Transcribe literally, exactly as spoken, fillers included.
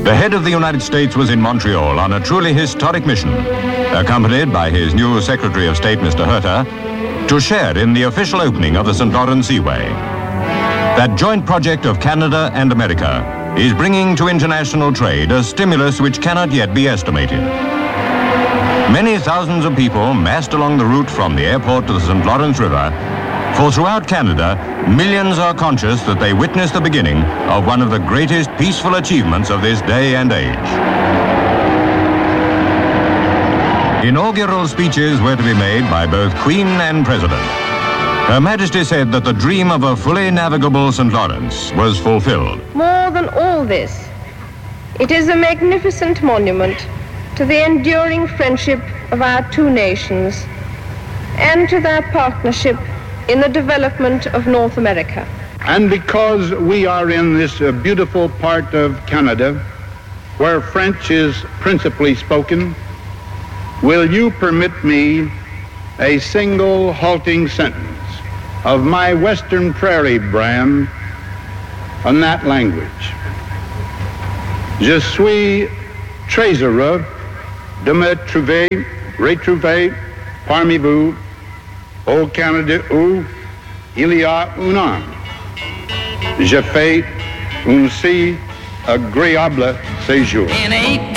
The head of the United States was in Montreal on a truly historic mission, accompanied by his new Secretary of State, Mister Herter, to share in the official opening of the Saint Lawrence Seaway. That joint project of Canada and America is bringing to international trade a stimulus which cannot yet be estimated. Many thousands of people massed along the route from the airport to the Saint Lawrence River, for throughout Canada, millions are conscious that they witnessed the beginning of one of the greatest peaceful achievements of this day and age. Inaugural speeches were to be made by both Queen and President. Her Majesty said that the dream of a fully navigable Saint Lawrence was fulfilled. More than all this, it is a magnificent monument to the enduring friendship of our two nations and to their partnership in the development of North America. And because we are in this uh, beautiful part of Canada, where French is principally spoken, will you permit me a single halting sentence of my Western Prairie brand on that language? Je suis très heureux de me trouver, retrouver parmi vous au Canada où il y a un an, j'ai fait un si agréable séjour.